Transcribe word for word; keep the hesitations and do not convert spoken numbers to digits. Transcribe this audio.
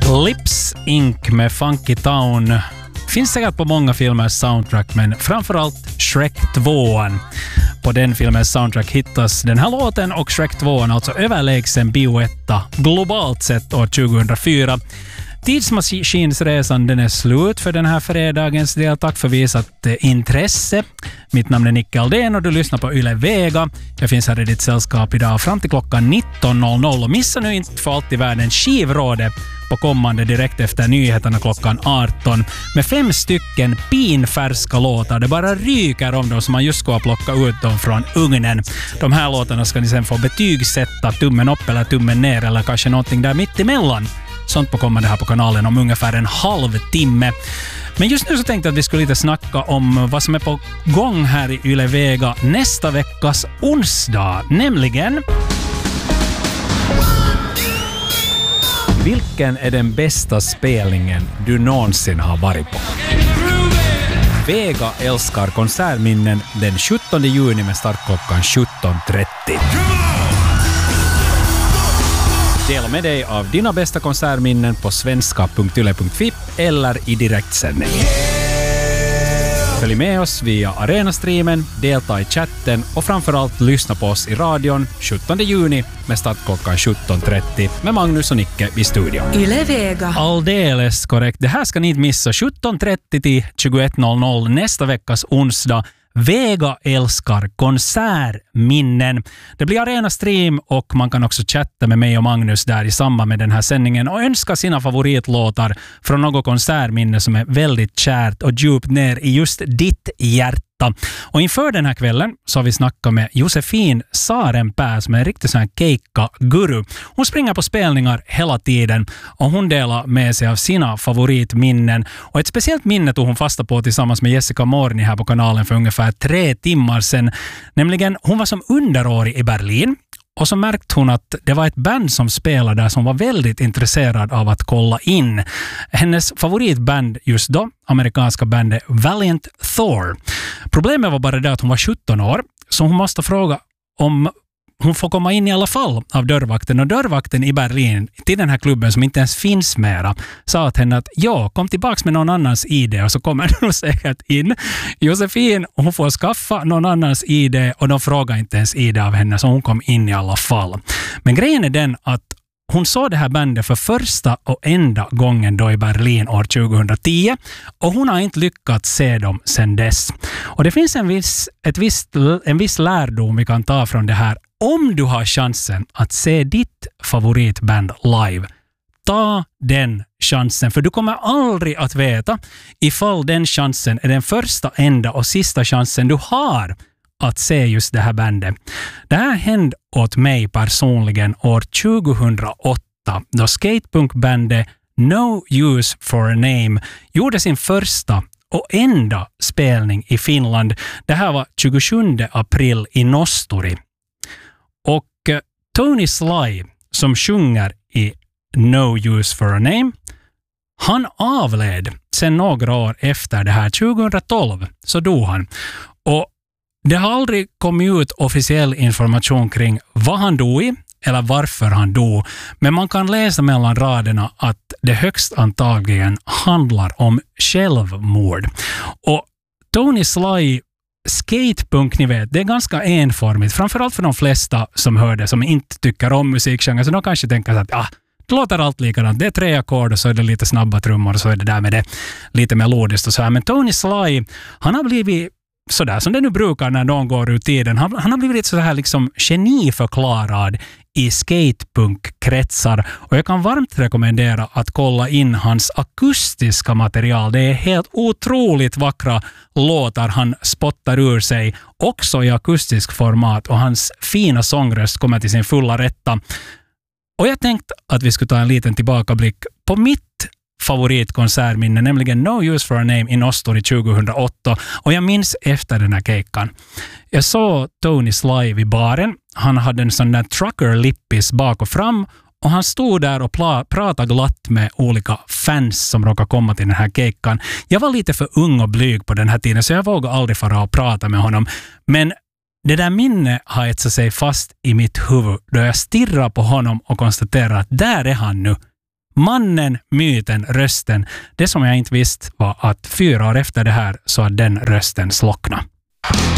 Lips Incorporated med Funky Town finns säkert på många filmers soundtrack, men framförallt Shrek två. På den filmens soundtrack hittas den här låten och Shrek två, alltså överlägsen bioetta globalt sett år tjugohundrafyra. Tidsmaskinsresan den är slut för den här fredagens del. Tack för visat eh, intresse. Mitt namn är Nicke Aldén och du lyssnar på Yle Vega. Jag finns här i ditt sällskap idag fram till klockan nitton noll noll. Och missa nu inte för allt i världen skivrådet på kommande direkt efter nyheterna klockan arton med fem stycken pinfärska låtar. Det bara ryker om dem som man just ska plocka ut dem från ugnen. De här låtarna ska ni sen få betygsätta, tummen upp eller tummen ner eller kanske någonting där mitt emellan. Sånt på kommande här på kanalen om ungefär en halvtimme. Men just nu så tänkte jag att vi skulle lite snacka om vad som är på gång här i Yle Vega nästa veckas onsdag. Nämligen... Vilken är den bästa spelningen du någonsin har varit på? Vega älskar konsertminnen den sjuttonde juni med start klockan sjutton trettio. Dela med dig av dina bästa konsertminnen på svenska punkt yle punkt fi eller i direktsändning. Följ med oss via Arena-streamen, delta i chatten och framförallt lyssna på oss i radion sjuttonde juni med start klockan sjutton trettio med Magnus och Nicke i studion. Yle Vega. Alldeles korrekt. Det här ska ni inte missa. sjutton trettio till tjugoett noll noll nästa veckas onsdag. Vega älskar konsertminnen. Det blir Arena-stream och man kan också chatta med mig och Magnus där i samband med den här sändningen och önska sina favoritlåtar från något konsertminne som är väldigt kärt och djupt ner i just ditt hjärta. Och inför den här kvällen så har vi snackat med Josefin Sarenpää som är en riktigt sån här keikka-guru. Hon springer på spelningar hela tiden och hon delar med sig av sina favoritminnen. Och ett speciellt minne tog hon fasta på tillsammans med Jessica Morni här på kanalen för ungefär tre timmar sedan. Nämligen hon var som underårig i Berlin. Och så märkte hon att det var ett band som spelade där som var väldigt intresserad av att kolla in. Hennes favoritband just då, amerikanska bandet Valiant Thor. Problemet var bara det att hon var sjutton år, så hon måste fråga om hon får komma in i alla fall av dörrvakten. Och dörrvakten i Berlin till den här klubben som inte ens finns mera sa att henne att ja, kom tillbaks med någon annans I D och så kommer du säkert in. Josefin, hon får skaffa någon annans I D och de frågar inte ens I D av henne så hon kom in i alla fall. Men grejen är den att hon såg det här bandet för första och enda gången då i Berlin år tjugohundratio och hon har inte lyckats se dem sedan dess. Och det finns en viss, ett visst, en viss lärdom vi kan ta från det här. Om du har chansen att se ditt favoritband live, ta den chansen. För du kommer aldrig att veta ifall den chansen är den första, enda och sista chansen du har att se just det här bandet. Det här hände åt mig personligen år tjugohundraåtta då skatepunkbandet No Use for a Name gjorde sin första och enda spelning i Finland. Det här var tjugosjunde april i Nosturi. Och Tony Sly som sjunger i No Use for a Name, han avled sen några år efter det här. tjugohundratolv så dog han. Och det har aldrig kommit ut officiell information kring vad han dog i eller varför han dog. Men man kan läsa mellan raderna att det högst antagligen handlar om självmord. Och Tony Sly skatepunk, ni vet, det är ganska enformigt. Framförallt för de flesta som hör det, som inte tycker om musikgenren. Så de kanske tänker att ah, det låter allt likadant. Det är tre ackord och så är det lite snabba trummor och så är det där med det lite melodiskt och så här. Men Tony Sly, han har blivit sådär som det nu brukar när någon går ut tiden. Han, han har blivit så här liksom geniförklarad i skatepunk-kretsar. Och jag kan varmt rekommendera att kolla in hans akustiska material. Det är helt otroligt vackra låtar han spottar ur sig. Också i akustisk format. Och hans fina sångröst kommer till sin fulla rätta. Och jag tänkte att vi skulle ta en liten tillbakablick på mitt favoritkonsertminne, nämligen No Use for a Name i Nosturi tjugohundraåtta. Och jag minns efter den här keikan. Jag såg Tony Sly vid baren. Han hade en sån där trucker lippis bak och fram och han stod där och pla- pratade glatt med olika fans som råkade komma till den här keikan. Jag var lite för ung och blyg på den här tiden så jag vågade aldrig fara och prata med honom. Men det där minne har etsat sig fast i mitt huvud då jag stirrar på honom och konstaterar att där är han nu. Mannen, myten, rösten. Det som jag inte visste var att fyra år efter det här så har den rösten slocknat.